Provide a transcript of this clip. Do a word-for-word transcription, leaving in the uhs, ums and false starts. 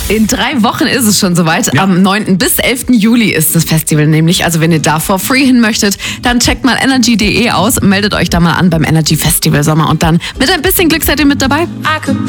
In drei Wochen ist es schon soweit. Ja. Am neunten bis elften Juli ist das Festival nämlich. Also wenn ihr da for free hin möchtet, dann checkt mal energy punkt de aus, meldet euch da mal an beim Energy Festival Sommer und dann mit ein bisschen Glück seid ihr mit dabei.